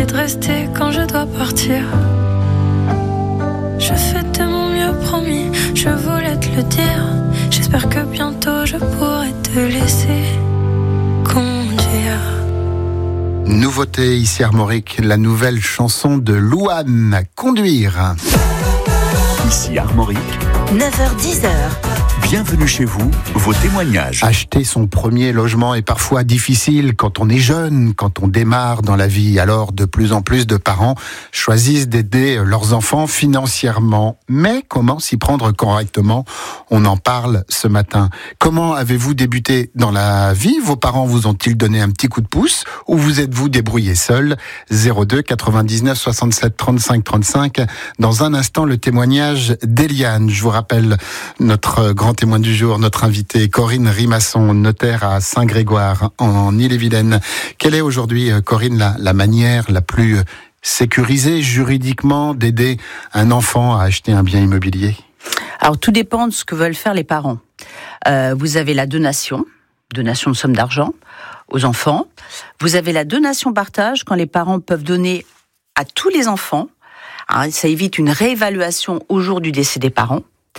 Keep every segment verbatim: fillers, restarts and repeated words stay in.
de rester quand je dois partir. Je fais de mon mieux, promis, je voulais te le dire. J'espère que bientôt je pourrai te laisser conduire. Nouveauté ici Armorique, la nouvelle chanson de Louane, Conduire. Ici Armorique, neuf heures dix. bienvenue chez vous, vos témoignages. Acheter son premier logement est parfois difficile quand on est jeune, quand on démarre dans la vie. Alors, de plus en plus de parents choisissent d'aider leurs enfants financièrement. Mais comment s'y prendre correctement ? On en parle ce matin. Comment avez-vous débuté dans la vie ? Vos parents vous ont-ils donné un petit coup de pouce ou vous êtes-vous débrouillé seul ? zéro deux quatre-vingt-dix-neuf soixante-sept trente-cinq trente-cinq. Dans un instant, le témoignage d'Eliane. Je vous rappelle notre grand témoin du jour, notre invitée Corinne Rimasson, notaire à Saint-Grégoire en Ille-et-Vilaine. Quelle est aujourd'hui, Corinne, la, la manière la plus sécurisée juridiquement d'aider un enfant à acheter un bien immobilier ? Alors tout dépend de ce que veulent faire les parents. Euh, vous avez la donation, donation de somme d'argent aux enfants. Vous avez la donation partage quand les parents peuvent donner à tous les enfants. Alors, ça évite une réévaluation au jour du décès des parents.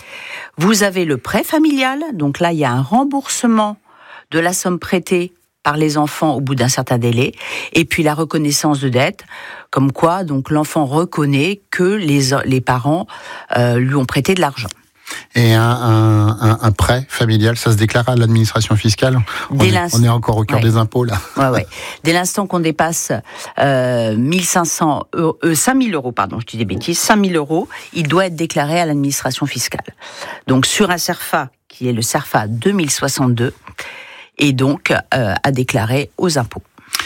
Vous avez le prêt familial, donc là il y a un remboursement de la somme prêtée par les enfants au bout d'un certain délai, et puis la reconnaissance de dette, comme quoi donc l'enfant reconnaît que les, les parents euh, lui ont prêté de l'argent. Et un, un, un, un prêt familial, ça se déclare à l'administration fiscale ? On, est, on est encore au cœur ouais. des impôts, là. Ouais, ouais. Dès l'instant qu'on dépasse euh, mille cinq cents euros, euh, cinq mille euros, pardon, je dis des bêtises, cinq mille euros, il doit être déclaré à l'administration fiscale. Donc sur un CERFA, qui est le CERFA deux mille soixante-deux, et donc euh, à déclarer aux impôts.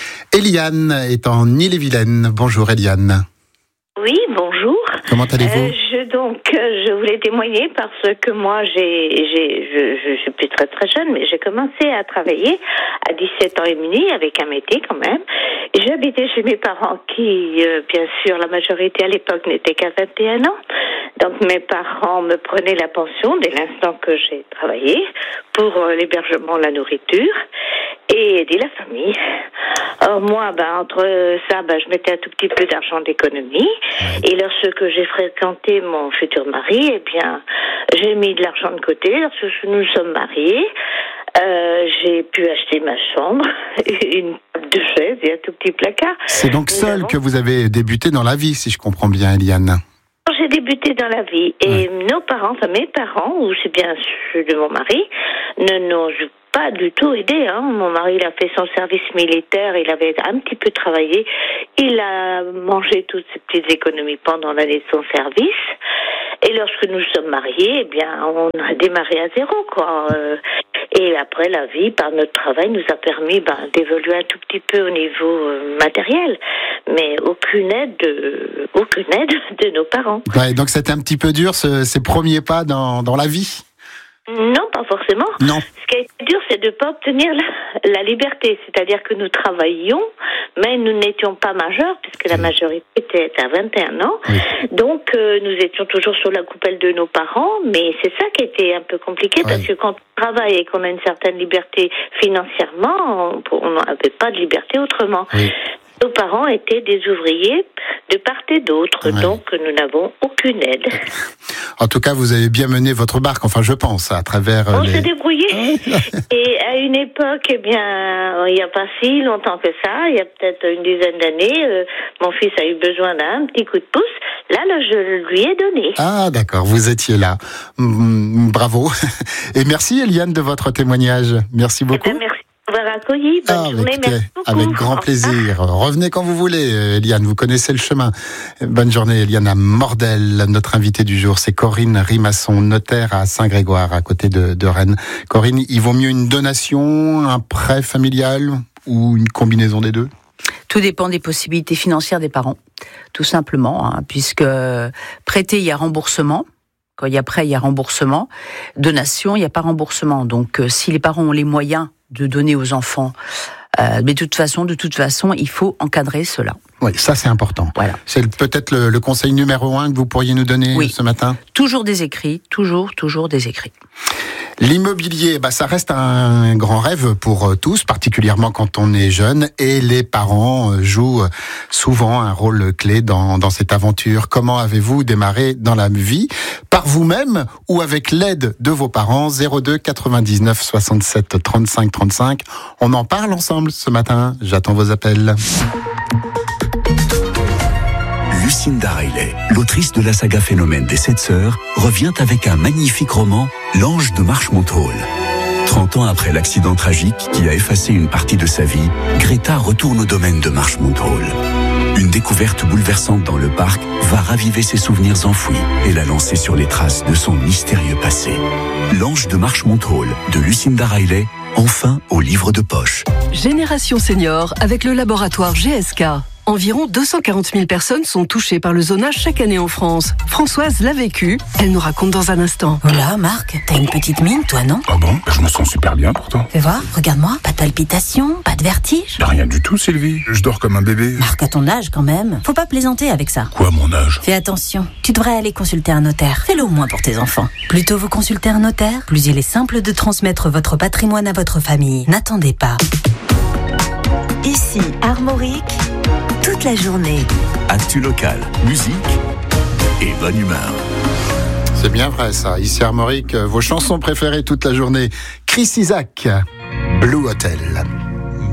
Eliane est en Ille-et-Vilaine. Bonjour Eliane. Oui, bonjour. Comment allez-vous ? euh, je, Donc, euh, je voulais témoigner parce que moi, j'ai, j'ai, je, je suis plus très très jeune, mais j'ai commencé à travailler à dix-sept ans et demi avec un métier quand même. Et j'habitais chez mes parents qui, euh, bien sûr, la majorité à l'époque n'était qu'à vingt et un ans. Donc, mes parents me prenaient la pension dès l'instant que j'ai travaillé pour euh, l'hébergement, la nourriture et aider la famille. Or, moi, ben, entre ça, ben, je mettais un tout petit peu d'argent d'économie. Et lorsque j'ai fréquenté mon futur mari, eh bien, j'ai mis de l'argent de côté. Lorsque nous sommes mariés, euh, j'ai pu acheter ma chambre, une table de chaise et un tout petit placard. C'est donc seul avons... que vous avez débuté dans la vie, si je comprends bien, Eliane. J'ai débuté dans la vie. Et ouais. nos parents, enfin mes parents, ou c'est bien ceux de mon mari, ne nous pas du tout aidé. Hein. Mon mari, il a fait son service militaire, il avait un petit peu travaillé, il a mangé toutes ses petites économies pendant l'année de son service. Et lorsque nous sommes mariés, eh bien, on a démarré à zéro, quoi. Et après, la vie, par notre travail, nous a permis ben, d'évoluer un tout petit peu au niveau euh, matériel, mais aucune aide, de, aucune aide de nos parents. Ouais, donc c'était un petit peu dur, ce, ces premiers pas dans, dans la vie. Non, pas forcément. Non. Ce qui a été dur, c'est de ne pas obtenir la, la liberté. C'est-à-dire que nous travaillions, mais nous n'étions pas majeurs, puisque la majorité était à vingt et un ans. Oui. Donc, euh, nous étions toujours sur la coupelle de nos parents, mais c'est ça qui était un peu compliqué, oui. Parce que quand on travaille et qu'on a une certaine liberté financièrement, on n'avait pas de liberté autrement. Oui. Nos parents étaient des ouvriers de part et d'autre, ouais. Donc nous n'avons aucune aide. En tout cas, vous avez bien mené votre barque, enfin je pense, à travers... On les... s'est débrouillé. Et à une époque, eh bien, il n'y a pas si longtemps que ça, il y a peut-être une dizaine d'années, euh, mon fils a eu besoin d'un petit coup de pouce. Là, là, je lui ai donné. Ah, d'accord, vous étiez là. Mmh, bravo. Et merci, Eliane, de votre témoignage. Merci beaucoup. Eh bien, merci. Accueilli. Bonne ah, journée, écoutez, merci beaucoup. Avec grand plaisir. Revenez quand vous voulez, Eliane, vous connaissez le chemin. Bonne journée, Eliane à Mordel. Notre invitée du jour, c'est Corinne Rimasson, notaire à Saint-Grégoire, à côté de, de Rennes. Corinne, il vaut mieux une donation, un prêt familial ou une combinaison des deux ? Tout dépend des possibilités financières des parents, tout simplement, hein, puisque prêter, il y a remboursement. Quand il y a prêt, il y a remboursement. Donation, il n'y a pas remboursement. Donc, euh, si les parents ont les moyens de donner aux enfants, euh, mais de toute façon, de toute façon, il faut encadrer cela. Oui, ça c'est important. Voilà. C'est peut-être le, le conseil numéro un que vous pourriez nous donner oui. ce matin. Toujours des écrits, toujours, toujours des écrits. L'immobilier, bah, ça reste un grand rêve pour tous, particulièrement quand on est jeune, et les parents jouent souvent un rôle clé dans, dans cette aventure. Comment avez-vous démarré dans la vie? Par vous-même ou avec l'aide de vos parents? Zéro deux quatre-vingt-dix-neuf soixante-sept trente-cinq trente-cinq. On en parle ensemble ce matin. J'attends vos appels. Lucinda Riley, l'autrice de la saga Phénomène des Sept Sœurs, revient avec un magnifique roman, L'Ange de Marchmont Hall. trente ans après l'accident tragique qui a effacé une partie de sa vie, Greta retourne au domaine de Marchmont Hall. Une découverte bouleversante dans le parc va raviver ses souvenirs enfouis et la lancer sur les traces de son mystérieux passé. L'Ange de Marchmont Hall de Lucinda Riley, enfin au livre de poche. Génération Senior avec le laboratoire G S K. Environ deux cent quarante mille personnes sont touchées par le zonage chaque année en France. Françoise l'a vécu, elle nous raconte dans un instant. Oh là, Marc, t'as une petite mine, toi, non? Ah bon? Je me sens super bien pourtant. Fais voir, regarde-moi, pas de palpitations, pas de vertige? Rien du tout, Sylvie. Je dors comme un bébé. Marc, à ton âge quand même. Faut pas plaisanter avec ça. Quoi, mon âge? Fais attention, tu devrais aller consulter un notaire. Fais-le au moins pour tes enfants. Plus tôt vous consultez un notaire, plus il est simple de transmettre votre patrimoine à votre famille. N'attendez pas. Ici, Armorique, toute la journée. Actu local, musique et bonne humeur. C'est bien vrai ça. Ici Armorique, vos chansons préférées toute la journée. Chris Isaak, Blue Hotel.